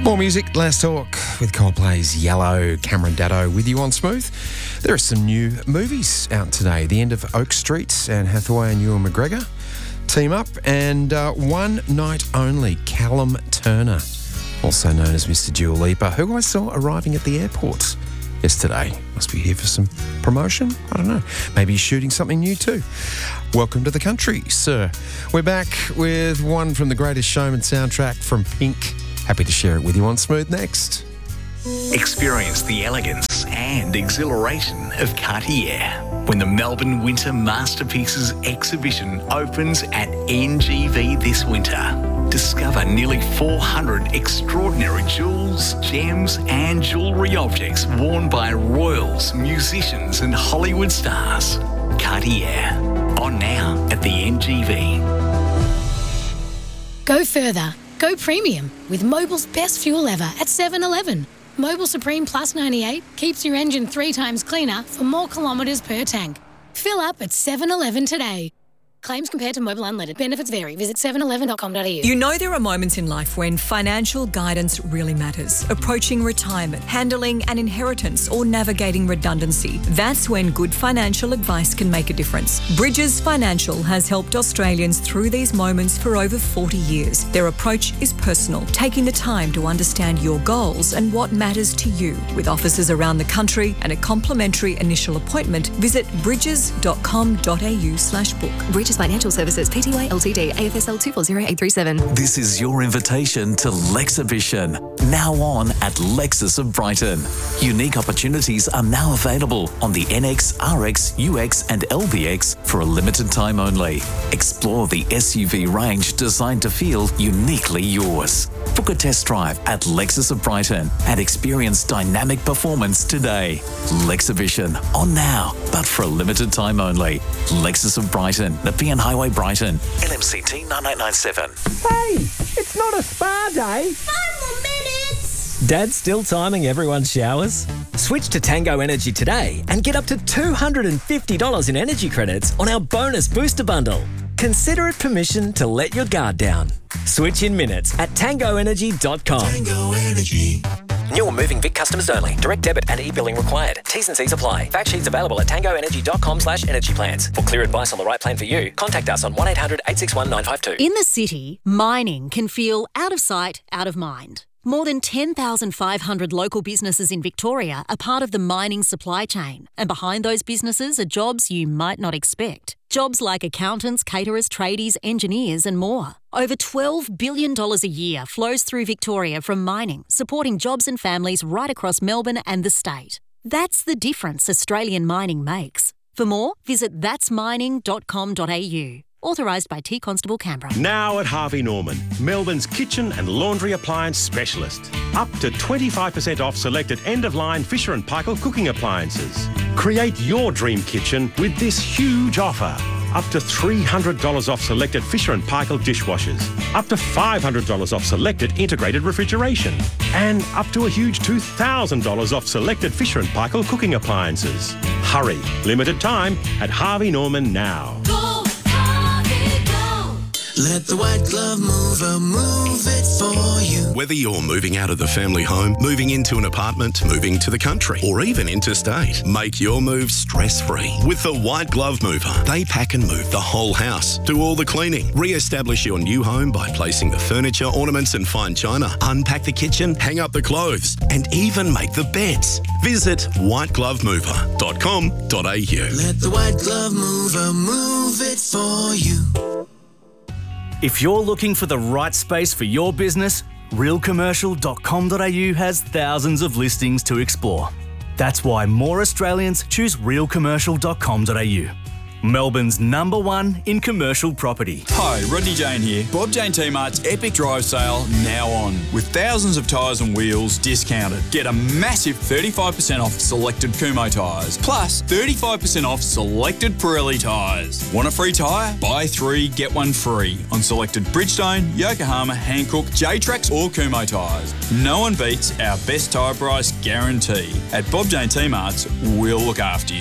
More music, last talk with Coldplay's Yellow, Cameron Daddo with you on Smooth. There are some new movies out today. The End of Oak Street, Anne Hathaway and Ewan McGregor team up, and One Night Only, Callum Turner, also known as Mr. Dua Lipa, who I saw arriving at the airport yesterday. Must be here for some promotion? I don't know. Maybe he's shooting something new too. Welcome to the country, sir. We're back with one from the Greatest Showman soundtrack from Pink. Happy to share it with you on Smooth next. Experience the elegance and exhilaration of Cartier when the Melbourne Winter Masterpieces exhibition opens at NGV this winter. Discover nearly 400 extraordinary jewels, gems and jewellery objects worn by royals, musicians and Hollywood stars. Cartier, on now at the NGV. Go further. Go premium with Mobil's best fuel ever at 7-Eleven. Mobil Supreme Plus 98 keeps your engine 3 times cleaner for more kilometres per tank. Fill up at 7-Eleven today. Claims compared to Mobil Unleaded. Benefits vary. Visit 711.com.au. You know there are moments in life when financial guidance really matters. Approaching retirement, handling an inheritance or navigating redundancy. That's when good financial advice can make a difference. Bridges Financial has helped Australians through these moments for over 40 years. Their approach is personal, taking the time to understand your goals and what matters to you. With offices around the country and a complimentary initial appointment, visit bridges.com.au/book. Bridges Financial Services, Pty Ltd, AFSL 240837. This is your invitation to Lexhibition, now on at Lexus of Brighton. Unique opportunities are now available on the NX, RX, UX and LBX for a limited time only. Explore the SUV range designed to feel uniquely yours. Book a test drive at Lexus of Brighton and experience dynamic performance today. Lexhibition, on now, but for a limited time only. Lexus of Brighton, Nepean Highway, Brighton, LMCT 9897. Hey, it's not a spa day. 5 more minutes. Dad's still timing everyone's showers? Switch to Tango Energy today and get up to $250 in energy credits on our bonus booster bundle. Consider it permission to let your guard down. Switch in minutes at tangoenergy.com. Tango Energy. New or moving Vic customers only. Direct debit and e-billing required. T's and C's apply. Fact sheets available at tangoenergy.com/energy plans. For clear advice on the right plan for you, contact us on 1800-861-952. In the city, mining can feel out of sight, out of mind. More than 10,500 local businesses in Victoria are part of the mining supply chain, and behind those businesses are jobs you might not expect. Jobs like accountants, caterers, tradies, engineers and more. Over $12 billion a year flows through Victoria from mining, supporting jobs and families right across Melbourne and the state. That's the difference Australian mining makes. For more, visit that'smining.com.au. Authorised by T Constable Canberra. Now at Harvey Norman, Melbourne's kitchen and laundry appliance specialist. Up to 25% off selected end-of-line Fisher & Paykel cooking appliances. Create your dream kitchen with this huge offer. Up to $300 off selected Fisher & Paykel dishwashers. Up to $500 off selected integrated refrigeration. And up to a huge $2,000 off selected Fisher & Paykel cooking appliances. Hurry, limited time at Harvey Norman now. Let the white glove mover move it for you. Whether you're moving out of the family home, moving into an apartment, moving to the country, or even interstate, make your move stress-free with the White Glove Mover. They pack and move the whole house, do all the cleaning, re-establish your new home by placing the furniture, ornaments and fine china, unpack the kitchen, hang up the clothes, and even make the beds. Visit whiteglovemover.com.au. Let the white glove mover move it for you. If you're looking for the right space for your business, realcommercial.com.au has thousands of listings to explore. That's why more Australians choose realcommercial.com.au. Melbourne's #1 in commercial property. Hi, Rodney Jane here. Bob Jane T-Mart's Epic Drive Sale now on. With thousands of tyres and wheels discounted. Get a massive 35% off selected Kumho tyres. Plus 35% off selected Pirelli tyres. Want a free tyre? Buy 3, get 1 free on selected Bridgestone, Yokohama, Hankook, J-Trax or Kumho tyres. No one beats our best tyre price guarantee. At Bob Jane T-Mart's, we'll look after you.